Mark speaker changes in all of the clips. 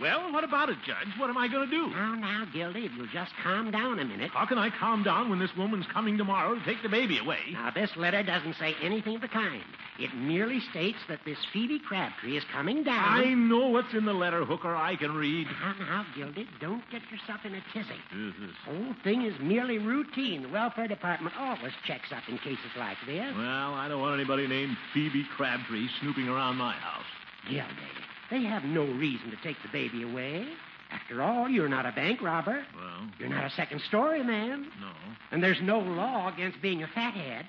Speaker 1: Well, what about it, Judge? What am I going to do?
Speaker 2: Now, Gildy, if you'll just calm down a minute.
Speaker 1: How can I calm down when this woman's coming tomorrow to take the baby away?
Speaker 2: Now, this letter doesn't say anything of the kind. It merely states that this Phoebe Crabtree is coming down.
Speaker 1: I know what's in the letter, Hooker. I can read.
Speaker 2: Now, Gildy, don't get yourself in a tizzy.
Speaker 1: Yes.
Speaker 2: The whole thing is merely routine. The welfare department always checks up in cases like this.
Speaker 1: Well, I don't want anybody named Phoebe Crabtree snooping around my house.
Speaker 2: Gildy, they have no reason to take the baby away. After all, you're not a bank robber.
Speaker 1: Well...
Speaker 2: You're not a second-story man.
Speaker 1: No.
Speaker 2: And there's no law against being a fathead.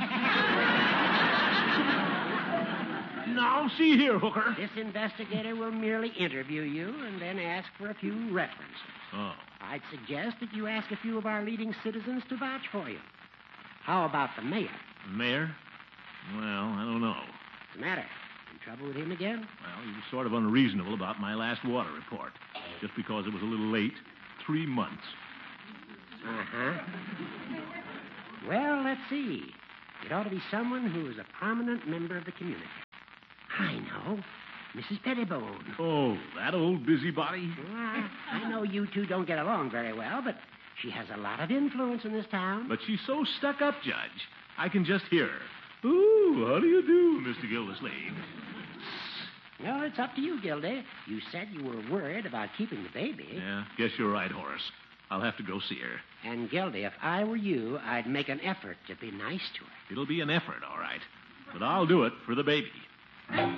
Speaker 1: Now, see here, Hooker.
Speaker 2: This investigator will merely interview you and then ask for a few references.
Speaker 1: Oh.
Speaker 2: I'd suggest that you ask a few of our leading citizens to vouch for you. How about the mayor?
Speaker 1: The mayor? Well, I don't know.
Speaker 2: What's the matter? In trouble with him again?
Speaker 1: Well, he was sort of unreasonable about my last water report. Just because it was a little late. 3 months.
Speaker 2: Uh-huh. Well, let's see. It ought to be someone who is a prominent member of the community. I know. Mrs. Pettibone.
Speaker 1: Oh, that old busybody?
Speaker 2: I know you two don't get along very well, but she has a lot of influence in this town.
Speaker 1: But she's so stuck up, Judge. I can just hear her. Ooh, how do you do, Mr. Gildersleeve?
Speaker 2: Well, it's up to you, Gildy. You said you were worried about keeping the baby.
Speaker 1: Yeah, guess you're right, Horace. I'll have to go see her.
Speaker 2: And, Gildy, if I were you, I'd make an effort to be nice to her.
Speaker 1: It'll be an effort, all right. But I'll do it for the baby.